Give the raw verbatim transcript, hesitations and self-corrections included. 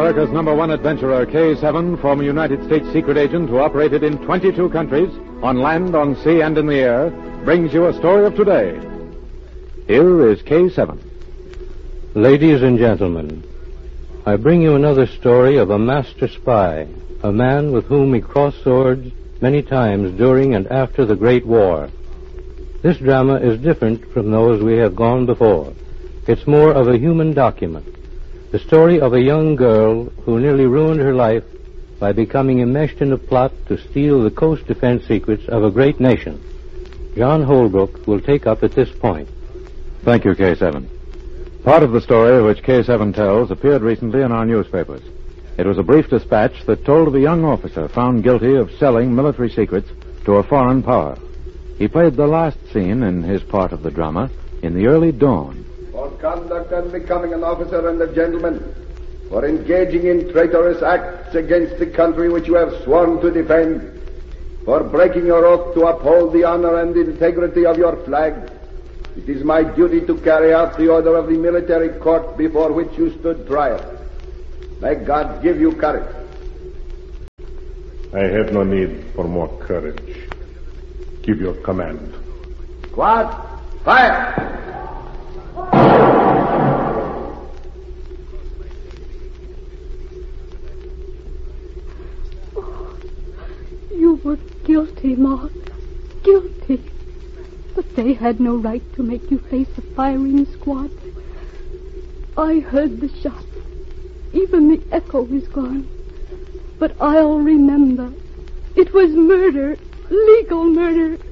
America's number one adventurer, K seven, former United States secret agent who operated in twenty-two countries, on land, on sea, and in the air, brings you a story of today. Here is K seven. Ladies and gentlemen, I bring you another story of a master spy, a man with whom we crossed swords many times during and after the Great War. This drama is different from those we have gone before. It's more of a human document, the story of a young girl who nearly ruined her life by becoming enmeshed in a plot to steal the coast defense secrets of a great nation. John Holbrook will take up at this point. Thank you, K seven. Part of the story which K seven tells appeared recently in our newspapers. It was a brief dispatch that told of a young officer found guilty of selling military secrets to a foreign power. He played the last scene in his part of the drama in the early dawn. For conduct and becoming an officer and a gentleman, for engaging in traitorous acts against the country which you have sworn to defend, for breaking your oath to uphold the honor and integrity of your flag, it is my duty to carry out the order of the military court before which you stood trial. May God give you courage. I have no need for more courage. Give your command. Squad, fire! Oh, you were guilty, Mark. Guilty. But they had no right to make you face a firing squad. I heard the shots. Even the echo is gone. But I'll remember. It was murder. Legal murder.